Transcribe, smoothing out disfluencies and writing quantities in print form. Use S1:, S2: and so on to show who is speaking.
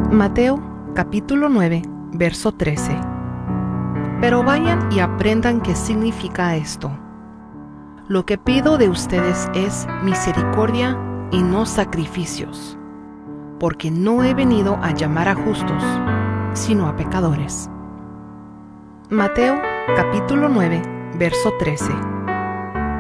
S1: Mateo capítulo 9, verso 13. Pero vayan y aprendan qué significa esto. Lo que pido de ustedes es misericordia y no sacrificios, porque no he venido a llamar a justos, sino a pecadores. Mateo capítulo 9, verso 13.